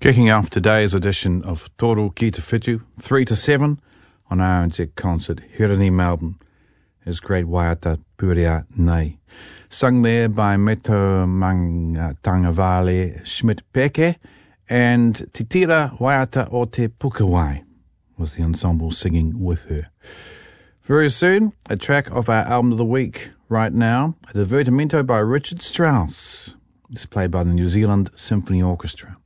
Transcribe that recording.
Kicking off today's edition of Toro Ki Te Whitu, 3 to 7 on RNZ Concert here in Melbourne is Great Waiata Purea Nei. Sung there by Meto Tangavale Schmidt Peke and Titira Waiata o Te Pukawai was the ensemble singing with her. Very soon, a track of our album of the week right now, a divertimento by Richard Strauss. It's played by the New Zealand Symphony Orchestra.